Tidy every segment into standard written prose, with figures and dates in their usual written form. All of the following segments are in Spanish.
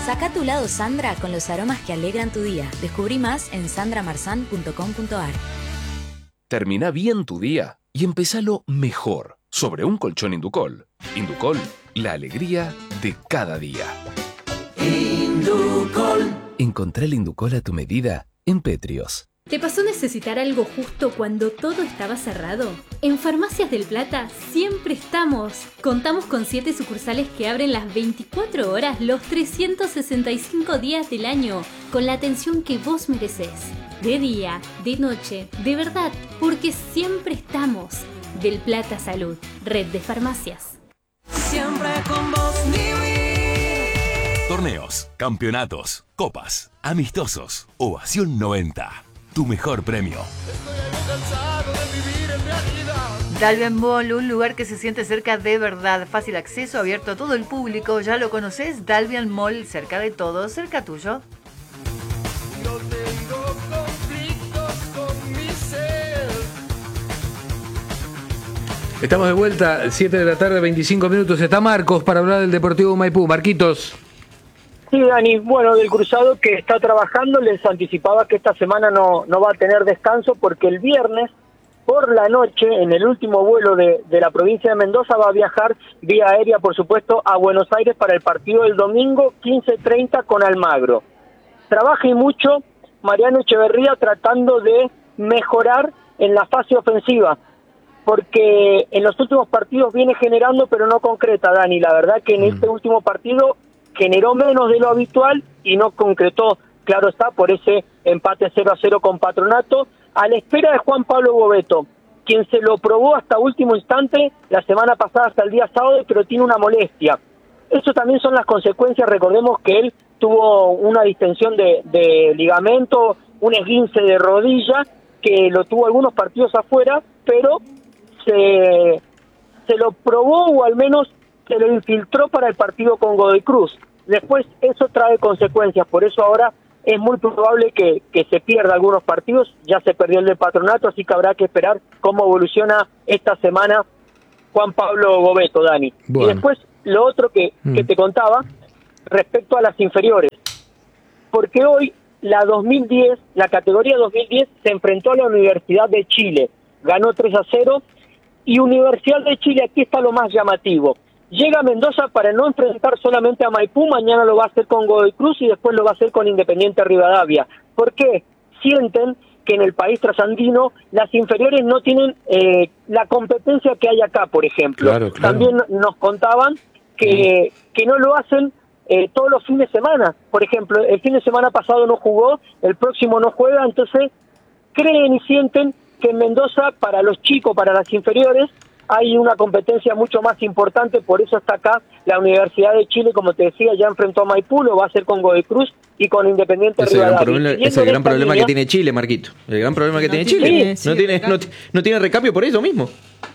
Saca tu lado Sandra con los aromas que alegran tu día. Descubrí más en sandramarzan.com.ar. Termina bien tu día y empezalo mejor sobre un colchón Inducol. Inducol, la alegría de cada día. Inducol. Encontrá el Inducol a tu medida en Petrios. ¿Te pasó necesitar algo justo cuando todo estaba cerrado? En Farmacias del Plata siempre estamos. Contamos con 7 sucursales que abren las 24 horas los 365 días del año, con la atención que vos mereces. De día, de noche, de verdad, porque siempre estamos. Del Plata Salud, red de farmacias. Siempre con vos, Torneos, campeonatos, copas, amistosos, Ovación 90. Tu mejor premio. Dalvian Mall, un lugar que se siente cerca de verdad. Fácil acceso, abierto a todo el público. ¿Ya lo conoces? Dalvian Mall, cerca de todo, cerca tuyo. No tengo conflictos con mi ser. Estamos de vuelta, 7 de la tarde, 25 minutos. Está Marcos para hablar del Deportivo Maipú. Marquitos. Sí, Dani, bueno, del cruzado que está trabajando, les anticipaba que esta semana no va a tener descanso porque el viernes por la noche, en el último vuelo de la provincia de Mendoza, va a viajar vía aérea, por supuesto, a Buenos Aires para el partido del domingo 15:30 con Almagro. Trabaja y mucho Mariano Echeverría tratando de mejorar en la fase ofensiva, porque en los últimos partidos viene generando pero no concreta, Dani. La verdad que en este último partido generó menos de lo habitual y no concretó, claro está, por ese empate 0-0 con Patronato, a la espera de Juan Pablo Bovetto, quien se lo probó hasta último instante la semana pasada hasta el día sábado, pero tiene una molestia. Eso también son las consecuencias. Recordemos que él tuvo una distensión de ligamento, un esguince de rodilla, que lo tuvo algunos partidos afuera, pero se lo probó o al menos se lo infiltró para el partido con Godoy Cruz. Después eso trae consecuencias, por eso ahora es muy probable que se pierda algunos partidos. Ya se perdió el de Patronato, así que habrá que esperar cómo evoluciona esta semana Juan Pablo Bovetto, Dani. Bueno. Y después lo otro que te contaba respecto a las inferiores, porque hoy la categoría 2010 se enfrentó a la Universidad de Chile, ganó 3-0, y Universidad de Chile, aquí está lo más llamativo, llega a Mendoza para no enfrentar solamente a Maipú, mañana lo va a hacer con Godoy Cruz y después lo va a hacer con Independiente Rivadavia. ¿Por qué? Sienten que en el país trasandino las inferiores no tienen la competencia que hay acá, por ejemplo. Claro. También nos contaban que no lo hacen todos los fines de semana. Por ejemplo, el fin de semana pasado no jugó, el próximo no juega, entonces creen y sienten que en Mendoza, para los chicos, para las inferiores, hay una competencia mucho más importante, por eso está acá la Universidad de Chile, como te decía, ya enfrentó a Maipú, lo va a hacer con Godoy Cruz y con Independiente Rivadavia. Es el gran problema que tiene Chile, Marquito. El gran problema que tiene Chile. No tiene recambio por eso mismo.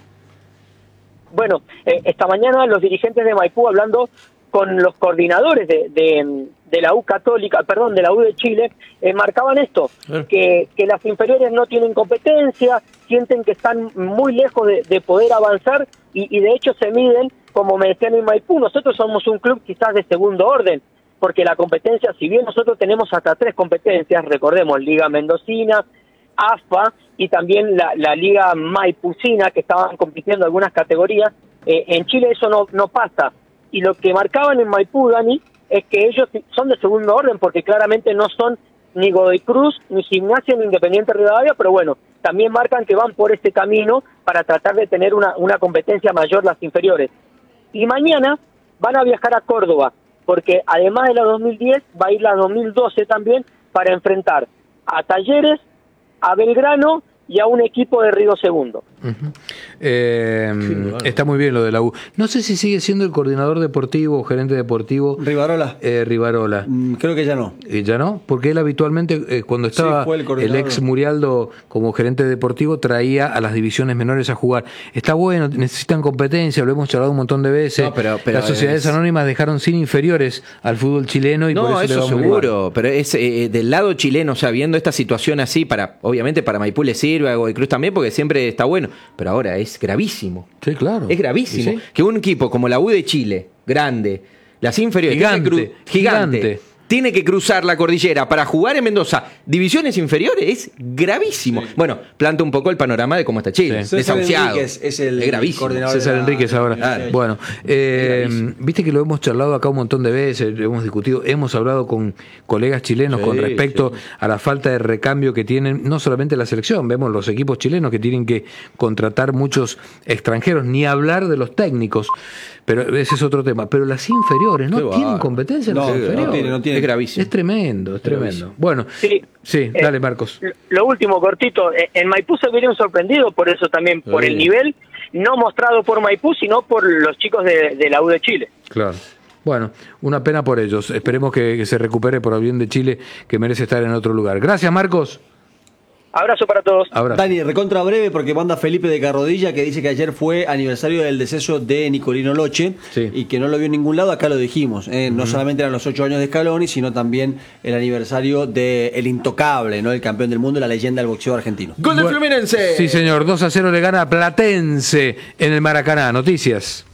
Bueno, esta mañana los dirigentes de Maipú, hablando con los coordinadores de la U Católica, perdón, de la U de Chile, marcaban esto, que las inferiores no tienen competencia, sienten que están muy lejos de poder avanzar y de hecho se miden, como me decían en Maipú, nosotros somos un club quizás de segundo orden, porque la competencia, si bien nosotros tenemos hasta 3 competencias, recordemos, Liga Mendocina, AFA y también la Liga Maipucina, que estaban compitiendo algunas categorías, en Chile eso no pasa. Y lo que marcaban en Maipú, Dani, es que ellos son de segundo orden, porque claramente no son ni Godoy Cruz, ni Gimnasia, ni Independiente Rivadavia, pero bueno, también marcan que van por este camino para tratar de tener una competencia mayor las inferiores. Y mañana van a viajar a Córdoba, porque además de la 2010, va a ir la 2012 también, para enfrentar a Talleres, a Belgrano y a un equipo de Río Segundo. Está muy bien lo de la U. No sé si sigue siendo el coordinador deportivo o gerente deportivo. Rivarola. Rivarola. Creo que ya no. ¿Ya no? Porque él habitualmente, cuando estaba el ex Murialdo como gerente deportivo, traía a las divisiones menores a jugar. Está bueno, necesitan competencia, lo hemos charlado un montón de veces. No, pero las sociedades anónimas dejaron sin inferiores al fútbol chileno y por eso le va muy seguro, pero es del lado chileno, o sea, viendo esta situación así, obviamente para Maipú le sirve, a Godoy Cruz también, porque siempre está bueno, pero ahora es gravísimo. Sí, claro. Es gravísimo. ¿Sí? Que un equipo como la U de Chile, grande, Las inferiores. Gigante. Tiene que cruzar la cordillera para jugar en Mendoza. Divisiones inferiores es gravísimo. Sí. Bueno, planta un poco el panorama de cómo está Chile. Sí. Desahuciado. Es el gravísimo. coordinador. César Enríquez ahora. Claro. Bueno, viste que lo hemos charlado acá un montón de veces, lo hemos discutido, hemos hablado con colegas chilenos con respecto a la falta de recambio que tienen, no solamente la selección, vemos los equipos chilenos que tienen que contratar muchos extranjeros, ni hablar de los técnicos. Pero ese es otro tema. Pero las inferiores no tienen competencia. Las inferiores. No tiene. Es gravísimo. Es tremendo, es tremendo. Bueno, sí, dale, Marcos. Lo último, cortito. En Maipú se vieron sorprendidos por eso también, por el nivel no mostrado por Maipú, sino por los chicos de la U de Chile. Claro. Bueno, una pena por ellos. Esperemos que se recupere por el bien de Chile, que merece estar en otro lugar. Gracias, Marcos. Abrazo para todos. Abrazo. Dani, recontra breve porque manda Felipe de Carrodilla que dice que ayer fue aniversario del deceso de Nicolino Loche y que no lo vio en ningún lado, acá lo dijimos. No solamente eran los 8 años de Scaloni, sino también el aniversario del intocable, ¿no? El campeón del mundo, la leyenda del boxeo argentino. ¡Gol del Fluminense! Sí, señor. 2-0 le gana a Platense en el Maracaná. Noticias.